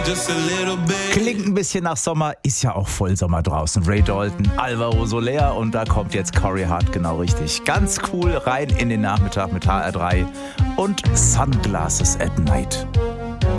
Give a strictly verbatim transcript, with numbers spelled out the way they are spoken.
just a little bit. Klingt ein bisschen nach Sommer, ist ja auch Vollsommer draußen. Ray Dalton, Alvaro Soler und da kommt jetzt Corey Hart genau richtig. Ganz cool rein in den Nachmittag mit H R drei und Sunglasses at Night.